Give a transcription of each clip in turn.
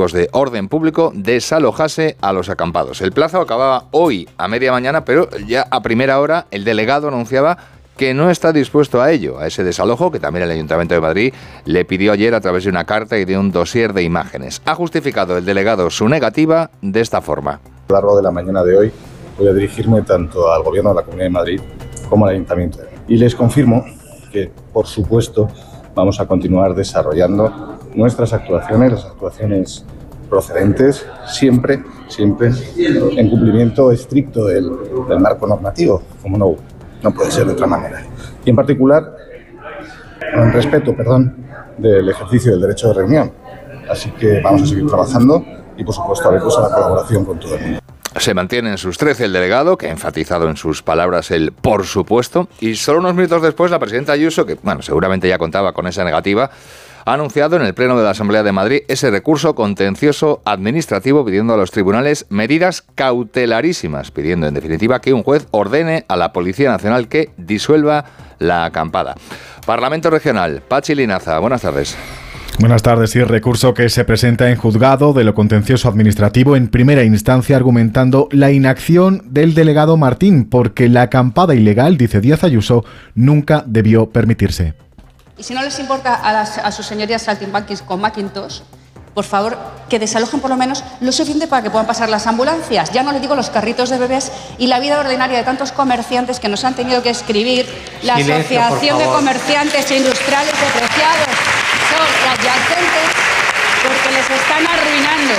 motivos de orden público, desalojase a los acampados. El plazo acababa hoy a media mañana, pero ya a primera hora el delegado anunciaba que no está dispuesto a ello, a ese desalojo que también el Ayuntamiento de Madrid le pidió ayer a través de una carta y de un dossier de imágenes. Ha justificado el delegado su negativa de esta forma. A lo largo de la mañana de hoy voy a dirigirme tanto al Gobierno de la Comunidad de Madrid como al Ayuntamiento. Y les confirmo que, por supuesto, vamos a continuar desarrollando nuestras actuaciones, las actuaciones procedentes, siempre en cumplimiento estricto del marco normativo, como no puede ser de otra manera. Y en particular, en respeto, del ejercicio del derecho de reunión. Así que vamos a seguir trabajando y, por supuesto, abiertos a la colaboración con todo el mundo. Se mantiene en sus 13 el delegado, que ha enfatizado en sus palabras el por supuesto, y solo unos minutos después la presidenta Ayuso, que seguramente ya contaba con esa negativa, ha anunciado en el Pleno de la Asamblea de Madrid ese recurso contencioso administrativo pidiendo a los tribunales medidas cautelarísimas, pidiendo en definitiva que un juez ordene a la Policía Nacional que disuelva la acampada. Parlamento Regional, Pachi Linaza, buenas tardes. Buenas tardes. Y el recurso que se presenta en juzgado de lo contencioso administrativo en primera instancia argumentando la inacción del delegado Martín, porque la acampada ilegal, dice Díaz Ayuso, nunca debió permitirse. Y si no les importa a sus señorías saltimbanquis con Macintosh, por favor, que desalojen por lo menos lo suficiente para que puedan pasar las ambulancias. Ya no les digo los carritos de bebés y la vida ordinaria de tantos comerciantes que nos han tenido que escribir la Asociación de Comerciantes e Industriales Depreciados y adyacentes porque les están arruinando.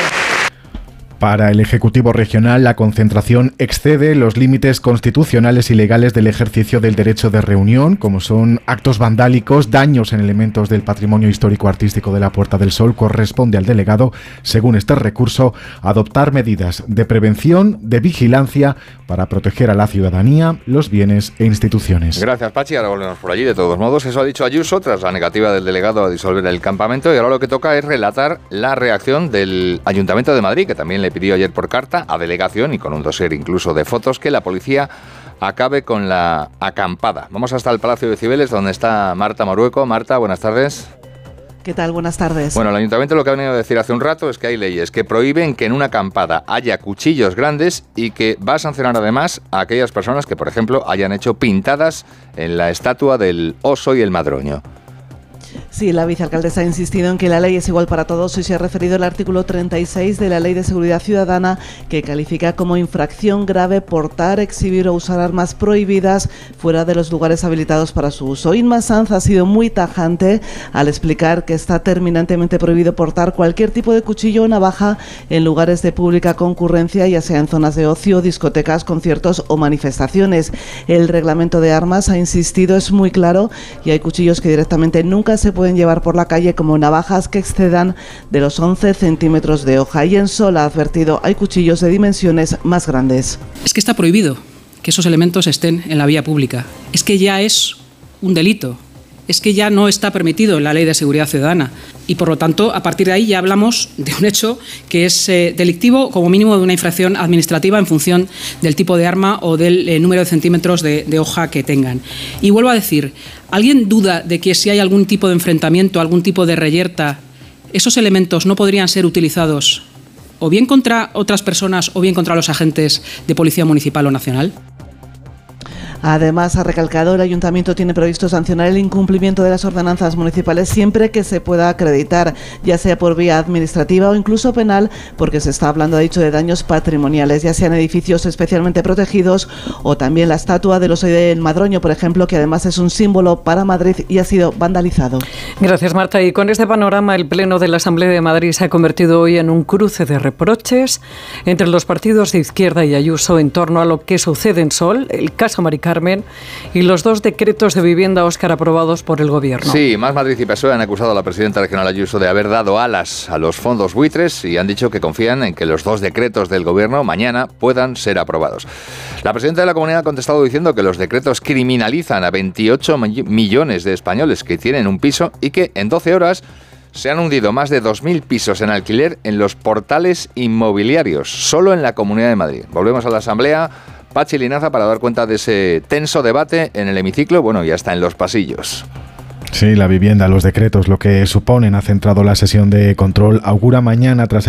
Para el Ejecutivo Regional, la concentración excede los límites constitucionales y legales del ejercicio del derecho de reunión, como son actos vandálicos, daños en elementos del patrimonio histórico-artístico de la Puerta del Sol. Corresponde al delegado, según este recurso, adoptar medidas de prevención, de vigilancia, para proteger a la ciudadanía, los bienes e instituciones. Gracias, Pachi. Ahora volvemos por allí. De todos modos, eso ha dicho Ayuso tras la negativa del delegado a disolver el campamento, y ahora lo que toca es relatar la reacción del Ayuntamiento de Madrid, que también le pidió ayer por carta a delegación y con un dossier incluso de fotos que la policía acabe con la acampada. Vamos hasta el Palacio de Cibeles, donde está Marta Morueco. Marta, buenas tardes. ¿Qué tal? Buenas tardes. Bueno, el Ayuntamiento lo que ha venido a decir hace un rato es que hay leyes que prohíben que en una acampada haya cuchillos grandes y que va a sancionar además a aquellas personas que, por ejemplo, hayan hecho pintadas en la estatua del oso y el madroño. Sí, la vicealcaldesa ha insistido en que la ley es igual para todos y se ha referido al artículo 36 de la Ley de Seguridad Ciudadana, que califica como infracción grave portar, exhibir o usar armas prohibidas fuera de los lugares habilitados para su uso. Inma Sanz ha sido muy tajante al explicar que está terminantemente prohibido portar cualquier tipo de cuchillo o navaja en lugares de pública concurrencia, ya sea en zonas de ocio, discotecas, conciertos o manifestaciones. El reglamento de armas, ha insistido, es muy claro y hay cuchillos que directamente nunca se pueden llevar por la calle, como navajas que excedan de los 11 centímetros de hoja. Y en Sol ha advertido, hay cuchillos de dimensiones más grandes. Es que está prohibido que esos elementos estén en la vía pública. Es que ya es un delito. Es que ya no está permitido en la Ley de Seguridad Ciudadana. Y por lo tanto, a partir de ahí ya hablamos de un hecho que es delictivo, como mínimo de una infracción administrativa en función del tipo de arma o del número de centímetros de hoja que tengan. Y vuelvo a decir, ¿alguien duda de que si hay algún tipo de enfrentamiento, algún tipo de reyerta, esos elementos no podrían ser utilizados o bien contra otras personas o bien contra los agentes de policía municipal o nacional? Además, ha recalcado, el Ayuntamiento tiene previsto sancionar el incumplimiento de las ordenanzas municipales siempre que se pueda acreditar, ya sea por vía administrativa o incluso penal, porque se está hablando, ha dicho, de daños patrimoniales, ya sean edificios especialmente protegidos o también la estatua del oso del madroño, por ejemplo, que además es un símbolo para Madrid y ha sido vandalizado. Gracias, Marta. Y con este panorama, el Pleno de la Asamblea de Madrid se ha convertido hoy en un cruce de reproches entre los partidos de izquierda y Ayuso en torno a lo que sucede en Sol, el caso Mari Carmen y los dos decretos de vivienda, Óscar, aprobados por el Gobierno. Sí, Más Madrid y PSOE han acusado a la presidenta regional Ayuso de haber dado alas a los fondos buitres y han dicho que confían en que los dos decretos del Gobierno mañana puedan ser aprobados. La presidenta de la Comunidad ha contestado diciendo que los decretos criminalizan a 28 millones de españoles que tienen un piso y que en 12 horas se han hundido más de 2.000 pisos en alquiler en los portales inmobiliarios, solo en la Comunidad de Madrid. Volvemos a la Asamblea. Pachi Linaza, para dar cuenta de ese tenso debate en el hemiciclo, bueno, y hasta en los pasillos. Sí, la vivienda, los decretos, lo que suponen, ha centrado la sesión de control. Augura mañana tras